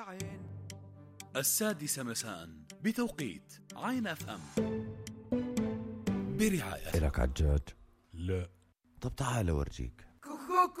السادسة مساء بتوقيت عين اف ام برعاية. إلك عجاج؟ لا. طب تعال أورجيك.